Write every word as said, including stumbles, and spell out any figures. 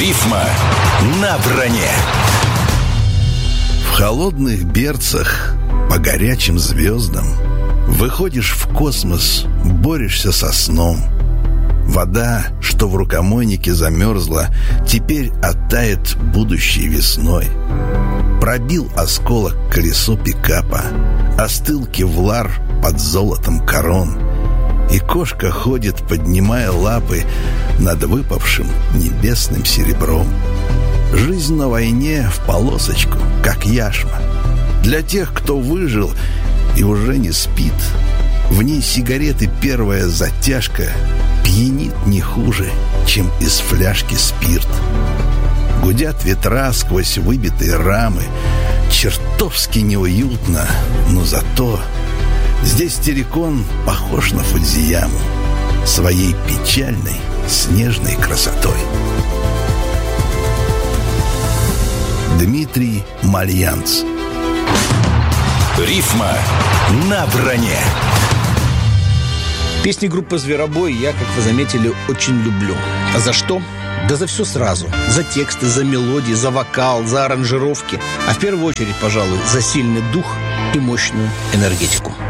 Рифма на броне. В холодных берцах по горячим звездам выходишь в космос, борешься со сном. Вода, что в рукомойнике замерзла, теперь оттает будущей весной. Пробил осколок колесо пикапа, остыл кевлар под золотом корон, и кошка ходит, поднимая лапы над выпавшим небесным серебром. Жизнь на войне в полосочку, как яшма. Для тех, кто выжил и уже не спит, в ней сигареты первая затяжка пьянит не хуже, чем из фляжки спирт. Гудят ветра сквозь выбитые рамы. Чертовски неуютно, но зато здесь террикон похож на Фудзияму своей печальной снежной красотой. Дмитрий Мальянц. Рифма на броне. Песни группы «Зверобой» я, как вы заметили, очень люблю. А за что? Да за все сразу. За тексты, за мелодии, за вокал, за аранжировки. А в первую очередь, пожалуй, за сильный дух и мощную энергетику.